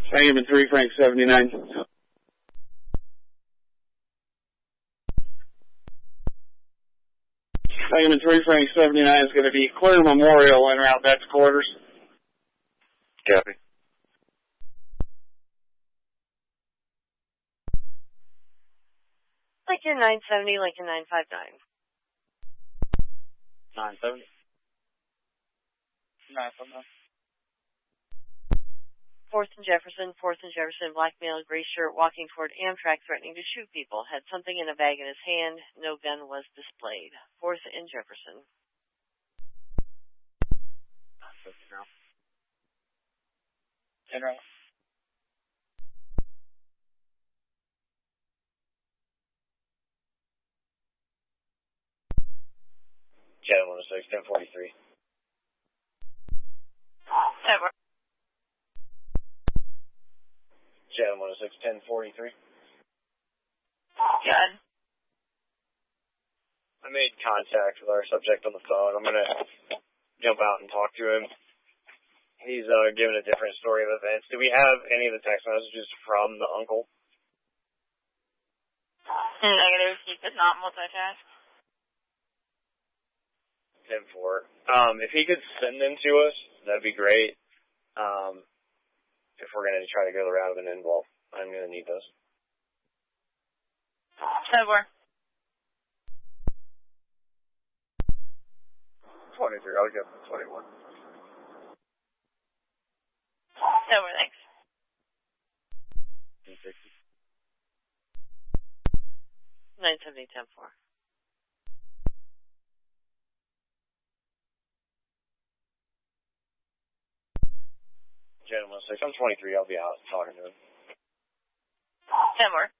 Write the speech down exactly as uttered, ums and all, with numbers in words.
Sangamon three, Frank seventy-nine. Sangamon three, Frank seventy-nine is going to be Clear Memorial en route back to quarters. Copy. Lincoln nine seventy, Lincoln nine five nine. nine seventy. nine seventy. fourth and Jefferson, fourth and Jefferson, black male, gray shirt, walking toward Amtrak, threatening to shoot people. Had something in a bag in his hand. No gun was displayed. fourth and Jefferson. En route. Channel one oh six, ten forty-three. Edward. Channel one oh six, ten forty-three. Good. I made contact with our subject on the phone. I'm going to jump out and talk to him. He's uh, given a different story of events. Do we have any of the text messages from the uncle? Negative. He could not multitask. ten four. Um, if he could send them to us, that'd be great. Um, if we're going to try to go the route of an involve, I'm going to need those. ten four. twenty-three. I'll get twenty-one. ten four, thanks. nine seventy, ten four. Channel one oh six, I'm twenty-three. I'll be out talking to him. ten four.